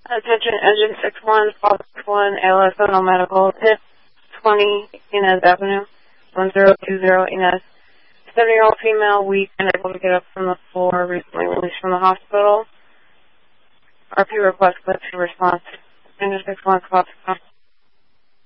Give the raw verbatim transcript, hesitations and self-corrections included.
Attention, engine six one, Fox one, L S O Medical, P I P twenty, Inez Avenue, one zero two zero Inez. seventy-year-old female, weak, unable to get up from the floor, recently released from the hospital. R P request, clip to response. Engine six one, Fox one.